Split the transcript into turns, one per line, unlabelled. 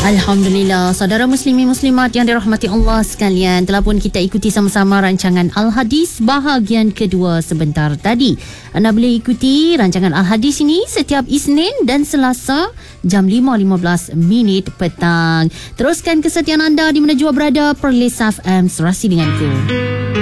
Alhamdulillah, saudara muslimin muslimat yang dirahmati Allah sekalian, telah pun kita ikuti sama-sama rancangan Al-Hadis bahagian kedua sebentar tadi. Anda boleh ikuti rancangan Al-Hadis ini setiap Isnin dan Selasa jam 5.15 petang. Teruskan kesetiaan anda di mana jua berada, Perlis FM, serasi denganku.